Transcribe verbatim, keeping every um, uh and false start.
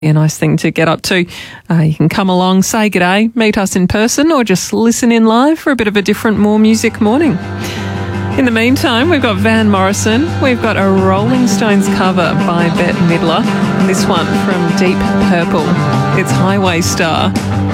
A nice thing to get up to. Uh, you can come along, say g'day, meet us in person, or just listen in live for a bit of a different More Music morning. In the meantime, we've got Van Morrison. We've got a Rolling Stones cover by Bette Midler. And this one from Deep Purple. It's Highway Star.